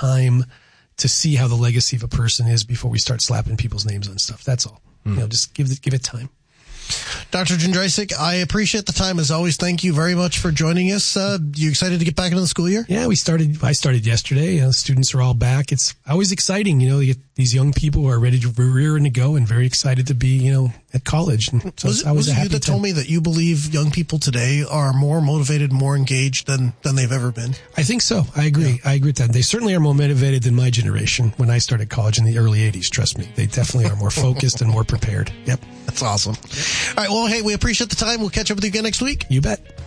time to see how the legacy of a person is before we start slapping people's names on stuff. That's all. Just give it time. Dr. Jędrysik, I appreciate the time as always. Thank you very much for joining us. You excited to get back into the school year? Yeah, I started yesterday. Students are all back. It's always exciting. You get these young people who are ready to rear and to go and very excited to be, at college. And so was it you that told me that you believe young people today are more motivated, more engaged than they've ever been? I think so. I agree. Yeah. I agree with that. They certainly are more motivated than my generation when I started college in the early 80s. Trust me. They definitely are more focused and more prepared. Yep. That's awesome. All right. Well, hey, we appreciate the time. We'll catch up with you again next week. You bet.